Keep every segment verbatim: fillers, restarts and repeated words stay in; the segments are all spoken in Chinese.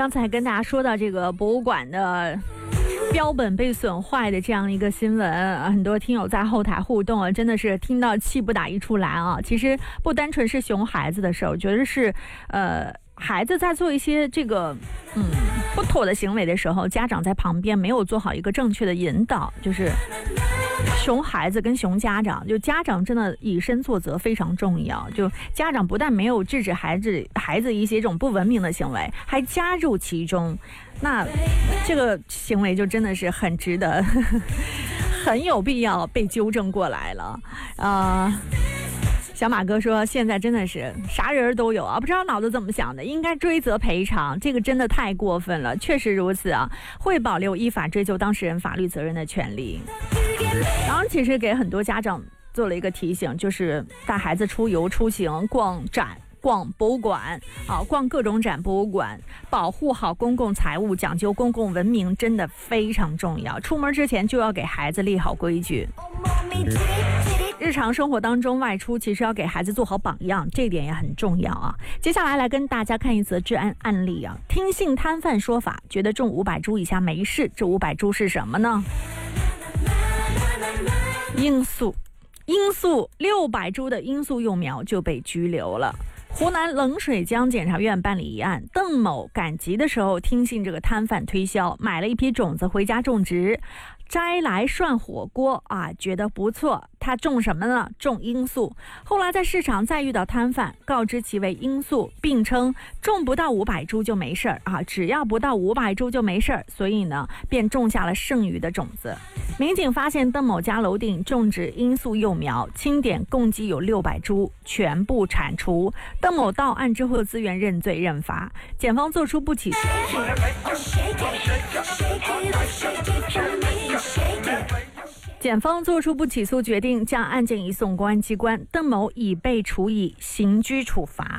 刚才跟大家说到这个博物馆的标本被损坏的这样一个新闻，很多听友在后台互动啊，真的是听到气不打一处来啊。其实不单纯是熊孩子的事儿，我觉得是呃孩子在做一些这个嗯不妥的行为的时候，家长在旁边没有做好一个正确的引导，就是熊孩子跟熊家长，就家长真的以身作则非常重要。就家长不但没有制止孩子孩子一些这种不文明的行为，还加入其中，那这个行为就真的是很值得呵呵很有必要被纠正过来了啊。呃小马哥说现在真的是啥人都有啊，不知道脑子怎么想的，应该追责赔偿，这个真的太过分了。确实如此啊，会保留依法追究当事人法律责任的权利。然后其实给很多家长做了一个提醒，就是带孩子出游出行逛展逛博物馆啊，逛各种展博物馆，保护好公共财物，讲究公共文明，真的非常重要。出门之前就要给孩子立好规矩。日常生活当中外出，其实要给孩子做好榜样，这一点也很重要啊。接下来来跟大家看一则治安案例啊。听信摊贩说法，觉得中五百株以下没事，这五百株是什么呢？罂粟，罂粟六百株的罂粟幼苗就被拘留了。湖南冷水江检察院办理一案，邓某赶集的时候听信这个摊贩推销，买了一批种子回家种植，摘来涮火锅啊，觉得不错。他种什么呢？种罂粟。后来在市场再遇到摊贩，告知其为罂粟，并称种不到五百株就没事儿啊，只要不到五百株就没事儿，所以呢，便种下了剩余的种子。民警发现邓某家楼顶种植罂粟幼苗，清点共计有六百株，全部铲除。邓某到案之后自愿认罪认罚，检方作出不起诉。检方作出不起诉决定，将案件移送公安机关，邓某已被处以刑拘处罚。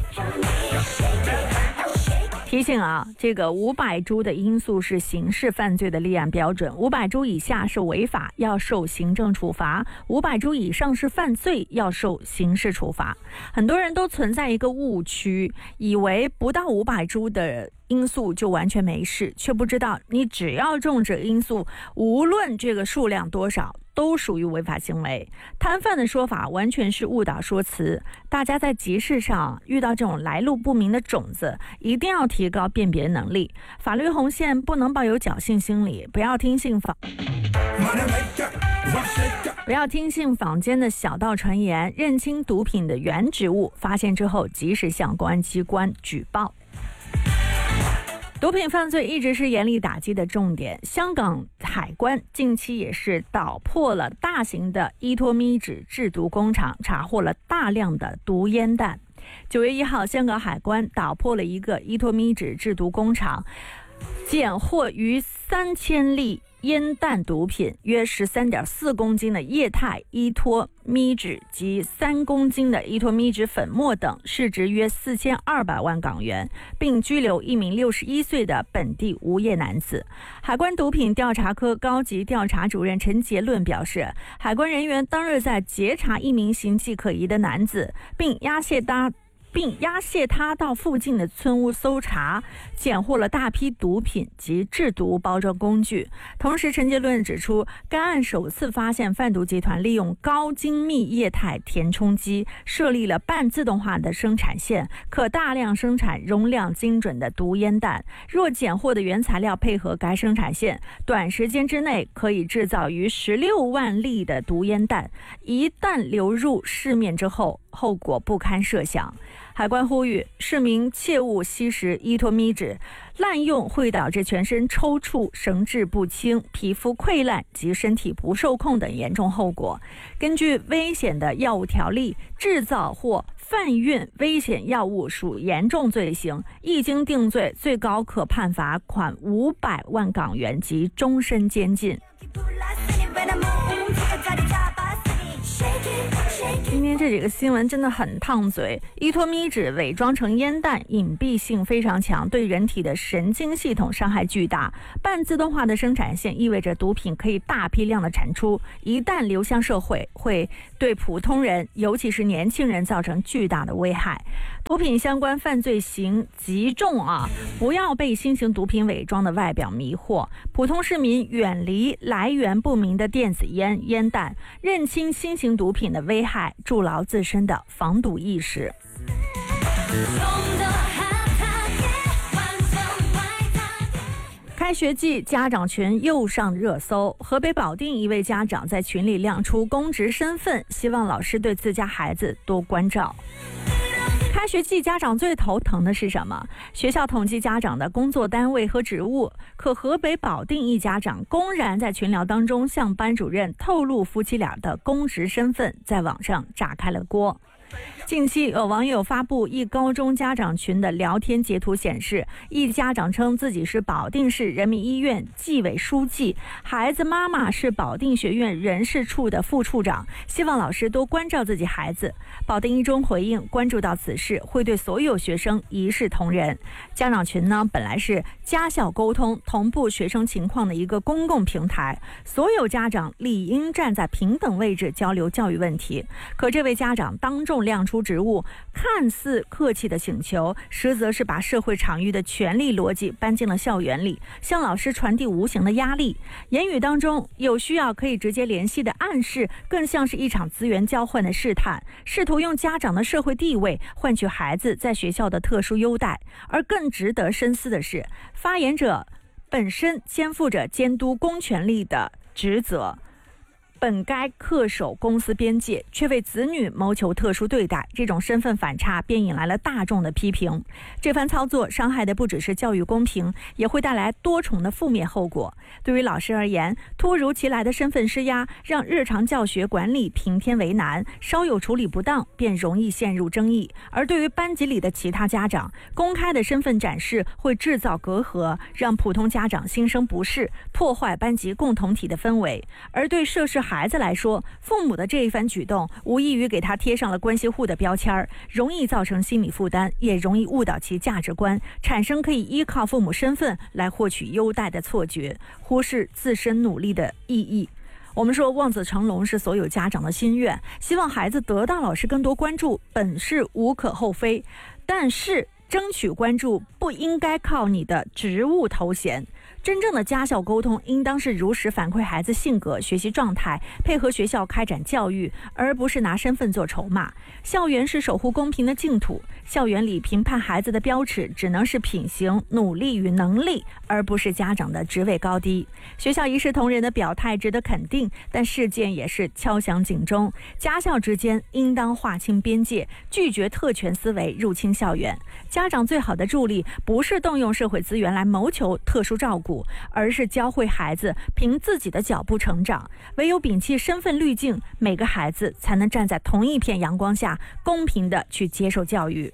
提醒啊，这个五百株的罂粟是刑事犯罪的立案标准，五百株以下是违法，要受行政处罚；五百株以上是犯罪，要受刑事处罚。很多人都存在一个误区，以为不到五百株的罂粟就完全没事，却不知道你只要种植罂粟，无论这个数量多少，都属于违法行为。摊贩的说法完全是误导说辞，大家在集市上遇到这种来路不明的种子，一定要提高辨别能力。法律红线不能抱有侥幸心理，不要听信坊不要听信坊间的小道传言，认清毒品的原植物，发现之后及时向公安机关举报。毒品犯罪一直是严厉打击的重点，香港海关近期也是捣破了大型的依托咪酯制毒工厂，查获了大量的毒烟弹。九月一号，香港海关捣破了一个依托咪酯制毒工厂，检获逾三千粒烟弹毒品，约 十三点四公斤的液态依托咪酯及三公斤的依托咪酯粉末等，市值约四千二百万港元，并拘留一名六十一岁的本地无业男子。海关毒品调查科高级调查主任陈杰论表示，海关人员当日在截查一名形迹可疑的男子，并押解他并押解他到附近的村屋搜查，检获了大批毒品及制毒包装工具。同时，陈杰论指出，该案首次发现贩毒集团利用高精密液态填充机设立了半自动化的生产线，可大量生产容量精准的毒烟弹。若检获的原材料配合该生产线，短时间之内可以制造逾十六万粒的毒烟弹，一旦流入市面之后，后果不堪设想。海关呼吁市民切勿吸食依托咪酯，滥用会导致全身抽搐、神志不清、皮肤溃烂及身体不受控等严重后果。根据危险的药物条例，制造或贩运危险药物属严重罪行，一经定罪，最高可判罚款五百万港元及终身监禁。 今天这几个新闻真的很烫嘴。依托咪纸伪装成烟弹，隐蔽性非常强，对人体的神经系统伤害巨大。半自动化的生产线意味着毒品可以大批量的产出，一旦流向社会，会对普通人，尤其是年轻人造成巨大的危害。毒品相关犯罪刑极重啊！不要被新型毒品伪装的外表迷惑，普通市民远离来源不明的电子烟、烟弹，认清新型毒品的危害，筑牢自身的防毒意识。开学季，家长群又上热搜。河北保定一位家长在群里亮出公职身份，希望老师对自家孩子多关照。开学季，家长最头疼的是什么？学校统计家长的工作单位和职务，可河北保定一家长公然在群聊当中向班主任透露夫妻俩的公职身份，在网上炸开了锅。近期有网友发布一高中家长群的聊天截图，显示一家长称自己是保定市人民医院纪委书记，孩子妈妈是保定学院人事处的副处长，希望老师多关照自己孩子。保定一中回应，关注到此事会对所有学生一视同仁。家长群呢，本来是家校沟通同步学生情况的一个公共平台，所有家长理应站在平等位置交流教育问题。可这位家长当众亮出职务，看似客气的请求，实则是把社会场域的权力逻辑搬进了校园里，向老师传递无形的压力。言语当中有需要可以直接联系的暗示，更像是一场资源交换的试探，试图用家长的社会地位换取孩子在学校的特殊优待。而更值得深思的是，发言者本身肩负着监督公权力的职责，本该恪守公司边界，却为子女谋求特殊对待，这种身份反差便引来了大众的批评。这番操作伤害的不只是教育公平，也会带来多重的负面后果。对于老师而言，突如其来的身份施压让日常教学管理平添为难，稍有处理不当便容易陷入争议。而对于班级里的其他家长，公开的身份展示会制造隔阂，让普通家长心生不适，破坏班级共同体的氛围。而对涉事孩子来说，父母的这一番举动无异于给他贴上了关系户的标签，容易造成心理负担，也容易误导其价值观，产生可以依靠父母身份来获取优待的错觉，忽视自身努力的意义。我们说望子成龙是所有家长的心愿，希望孩子得到老师更多关注，本是无可厚非，但是争取关注不应该靠你的职务头衔。真正的家校沟通应当是如实反馈孩子性格、学习状态，配合学校开展教育，而不是拿身份做筹码。校园是守护公平的净土，校园里评判孩子的标尺只能是品行、努力与能力，而不是家长的职位高低。学校一视同仁的表态值得肯定，但事件也是敲响警钟，家校之间应当划清边界，拒绝特权思维入侵校园。家长最好的助力不是动用社会资源来谋求特殊照顾，而是教会孩子凭自己的脚步成长。唯有摒弃身份滤镜，每个孩子才能站在同一片阳光下，公平地去接受教育。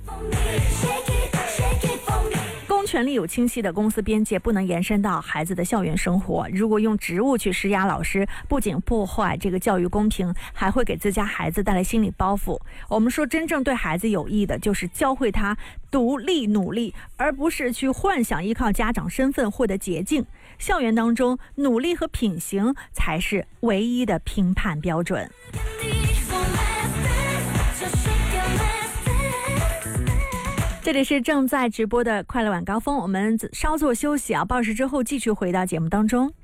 公权力有清晰的公司边界，不能延伸到孩子的校园生活。如果用职务去施压老师，不仅破坏这个教育公平，还会给自家孩子带来心理包袱。我们说真正对孩子有益的，就是教会他独立努力，而不是去幻想依靠家长身份获得捷径。校园当中，努力和品行才是唯一的评判标准。这里是正在直播的快乐晚高峰，我们稍作休息啊，报时之后继续回到节目当中。